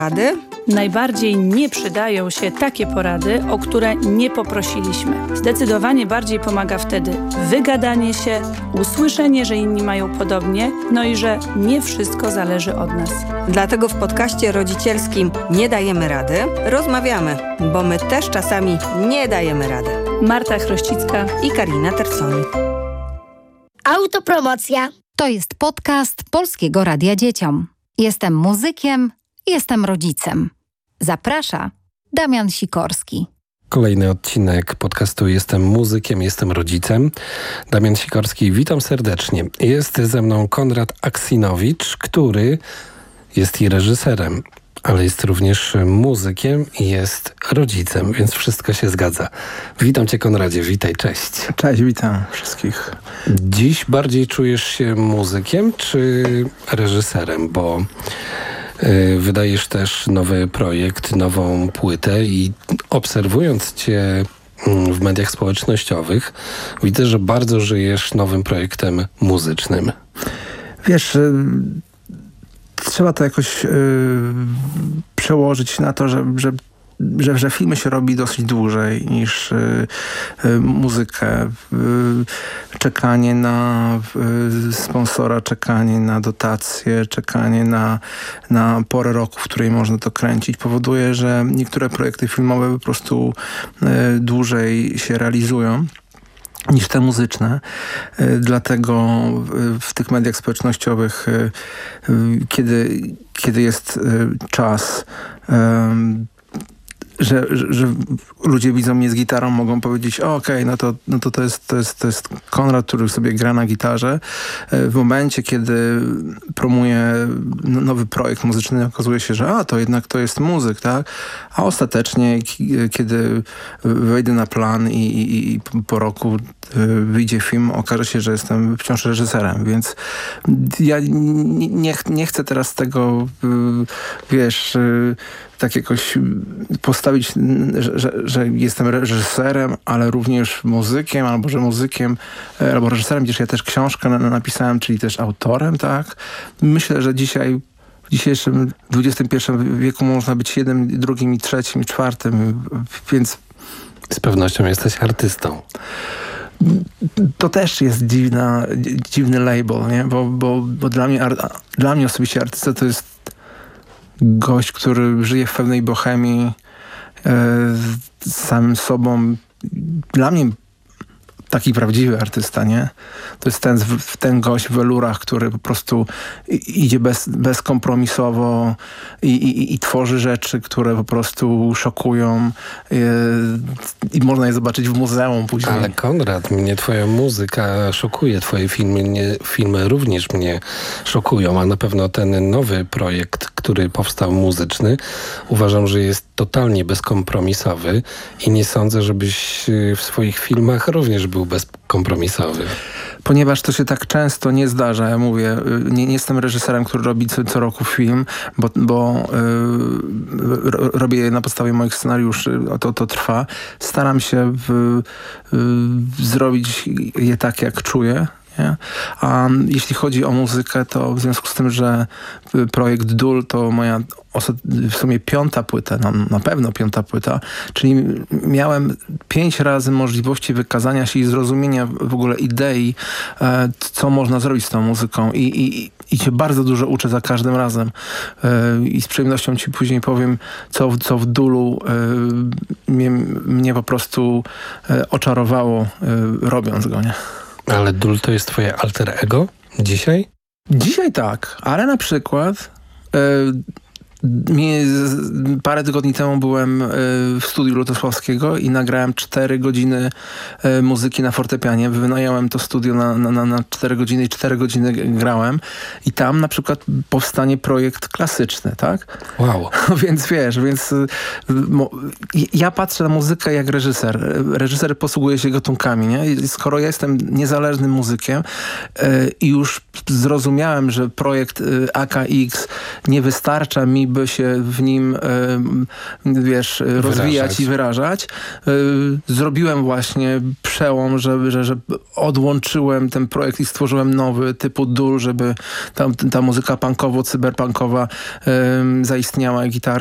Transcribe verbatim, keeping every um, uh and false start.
Rady? Najbardziej nie przydają się takie porady, o które nie poprosiliśmy. Zdecydowanie bardziej pomaga wtedy wygadanie się, usłyszenie, że inni mają podobnie, no i że nie wszystko zależy od nas. Dlatego w podcaście rodzicielskim Nie dajemy rady rozmawiamy, bo my też czasami nie dajemy rady. Marta Chrościcka i Karina Tersoni. Autopromocja. To jest podcast Polskiego Radia Dzieciom. Jestem muzykiem, jestem rodzicem. Zaprasza Damian Sikorski. Kolejny odcinek podcastu Jestem muzykiem, jestem rodzicem. Damian Sikorski, witam serdecznie. Jest ze mną Konrad Aksinowicz, który jest i reżyserem, ale jest również muzykiem i jest rodzicem, więc wszystko się zgadza. Witam Cię, Konradzie, witaj, cześć. Cześć, witam wszystkich. Dziś bardziej czujesz się muzykiem czy reżyserem, bo yy, wydajesz też nowy projekt, nową płytę i obserwując Cię w mediach społecznościowych, widzę, że bardzo żyjesz nowym projektem muzycznym. Wiesz, trzeba to jakoś yy, przełożyć na to, że, że, że, że filmy się robi dosyć dłużej niż yy, yy, muzykę. Yy, czekanie na yy, sponsora, czekanie na dotacje, czekanie na, na porę roku, w której można to kręcić, powoduje, że niektóre projekty filmowe po prostu yy, dłużej się realizują niż te muzyczne. Dlatego w tych mediach społecznościowych, kiedy, kiedy jest czas, Że, że, że ludzie widzą mnie z gitarą, mogą powiedzieć, okej, okay, no, to, no to, to, jest, to, jest, to jest Konrad, który sobie gra na gitarze. W momencie, kiedy promuje nowy projekt muzyczny, okazuje się, że a, to jednak to jest muzyk, tak? A ostatecznie, kiedy wejdę na plan i, i, i po roku wyjdzie film, okaże się, że jestem wciąż reżyserem, więc ja nie, nie, nie chcę teraz tego, wiesz, tak jakoś postawić, że, że, że jestem reżyserem, ale również muzykiem, albo że muzykiem, albo reżyserem, gdzież ja też książkę napisałem, czyli też autorem, tak? Myślę, że dzisiaj w dzisiejszym dwudziestym pierwszym wieku można być jednym, drugim i trzecim i czwartym, więc... Z pewnością jesteś artystą. To też jest dziwna, dziwny label, nie? Bo, bo, bo dla mnie, dla mnie osobiście artysta to jest gość, który żyje w pewnej bohemii, e, z samym sobą. Dla mnie taki prawdziwy artysta, nie? To jest ten, ten gość w welurach, który po prostu idzie bez, bezkompromisowo i, i, i tworzy rzeczy, które po prostu szokują i, i można je zobaczyć w muzeum później. Ale Konrad, mnie twoja muzyka szokuje, twoje filmy, nie, filmy również mnie szokują, a na pewno ten nowy projekt, który powstał muzyczny, uważam, że jest totalnie bezkompromisowy i nie sądzę, żebyś w swoich filmach również był bezkompromisowy. Ponieważ to się tak często nie zdarza, ja mówię, nie, nie jestem reżyserem, który robi co, co roku film, bo, bo yy, robię je na podstawie moich scenariuszy, to, to trwa. Staram się w, yy, zrobić je tak, jak czuję. Nie? A jeśli chodzi o muzykę, to w związku z tym, że projekt Dul to moja w sumie piąta płyta, no, na pewno piąta płyta, czyli miałem pięć razy możliwości wykazania się i zrozumienia w ogóle idei, e, co można zrobić z tą muzyką i, i, i się bardzo dużo uczę za każdym razem. E, I z przyjemnością ci później powiem, co, co w Dulu e, mnie, mnie po prostu e, oczarowało, e, robiąc go, nie? Ale Dul to jest twoje alter ego dzisiaj? Dzisiaj tak, ale na przykład e, parę tygodni temu byłem w studiu Lutosławskiego i nagrałem cztery godziny muzyki na fortepianie. Wynająłem to studio na, na, na cztery godziny i cztery godziny grałem. I tam na przykład powstanie projekt klasyczny, tak? Wow. Więc wiesz, więc ja patrzę na muzykę jak reżyser. Reżyser posługuje się gatunkami, nie? I skoro ja jestem niezależnym muzykiem i już zrozumiałem, że projekt A K X nie wystarcza mi, mógłby się w nim, wiesz, rozwijać Wyrażać. i wyrażać. Zrobiłem właśnie przełom, że, że, że odłączyłem ten projekt i stworzyłem nowy typu dół, żeby ta, ta muzyka punkowo-cyberpunkowa zaistniała, gitary.